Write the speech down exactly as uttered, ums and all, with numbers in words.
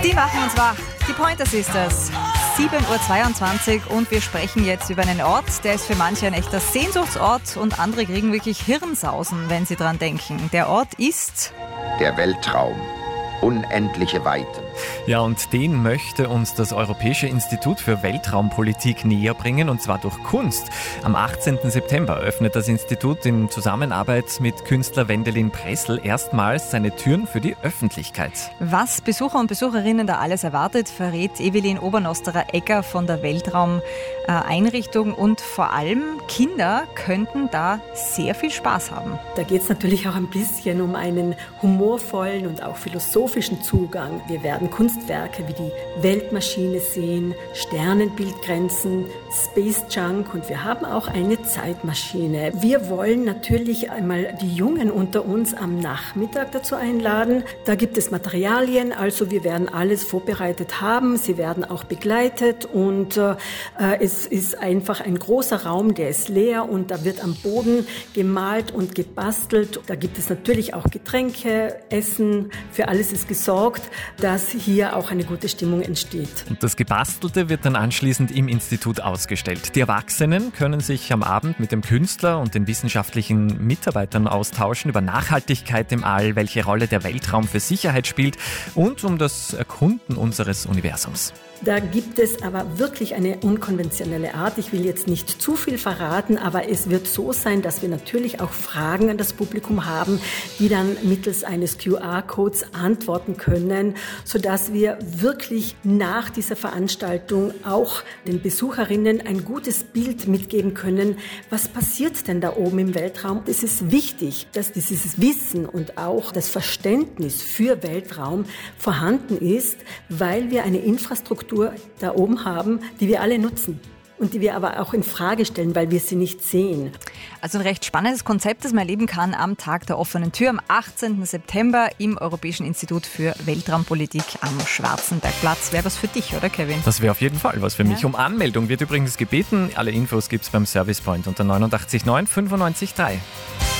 Die machen uns wach. Die Pointer Sisters. sieben Uhr zweiundzwanzig und wir sprechen jetzt über einen Ort, der ist für manche ein echter Sehnsuchtsort und andere kriegen wirklich Hirnsausen, wenn sie dran denken. Der Ort ist der Weltraum. Unendliche Weiten. Ja, und den möchte uns das Europäische Institut für Weltraumpolitik näher bringen, und zwar durch Kunst. Am achtzehnten September öffnet das Institut in Zusammenarbeit mit Künstler Wendelin Pressl erstmals seine Türen für die Öffentlichkeit. Was Besucher und Besucherinnen da alles erwartet, verrät Evelyn Obernosterer-Egger von der Weltraumeinrichtung, und vor allem Kinder könnten da sehr viel Spaß haben. Da geht es natürlich auch ein bisschen um einen humorvollen und auch philosophischen Zugang. Wir werden Kunstwerke wie die Weltmaschine sehen, Sternenbildgrenzen, Space Junk, und wir haben auch eine Zeitmaschine. Wir wollen natürlich einmal die Jungen unter uns am Nachmittag dazu einladen. Da gibt es Materialien, also wir werden alles vorbereitet haben. Sie werden auch begleitet, und äh, es ist einfach ein großer Raum, der ist leer, und da wird am Boden gemalt und gebastelt. Da gibt es natürlich auch Getränke, Essen, für alles ist gesorgt, dass hier auch eine gute Stimmung entsteht. Und das Gebastelte wird dann anschließend im Institut ausgestellt. Die Erwachsenen können sich am Abend mit dem Künstler und den wissenschaftlichen Mitarbeitern austauschen über Nachhaltigkeit im All, welche Rolle der Weltraum für Sicherheit spielt und um das Erkunden unseres Universums. Da gibt es aber wirklich eine unkonventionelle Art. Ich will jetzt nicht zu viel verraten, aber es wird so sein, dass wir natürlich auch Fragen an das Publikum haben, die dann mittels eines Q R-Codes antworten können, sodass wir wirklich nach dieser Veranstaltung auch den Besucherinnen ein gutes Bild mitgeben können. Was passiert denn da oben im Weltraum? Es ist wichtig, dass dieses Wissen und auch das Verständnis für Weltraum vorhanden ist, weil wir eine Infrastruktur da oben haben, die wir alle nutzen und die wir aber auch in Frage stellen, weil wir sie nicht sehen. Also ein recht spannendes Konzept, das man erleben kann am Tag der offenen Tür am achtzehnten September im Europäischen Institut für Weltraumpolitik am Schwarzenbergplatz. Wäre was für dich, oder Kevin? Das wäre auf jeden Fall was für ja. mich. Um Anmeldung wird übrigens gebeten. Alle Infos gibt es beim Service Point unter neunundachtzig neun fünfundneunzig drei.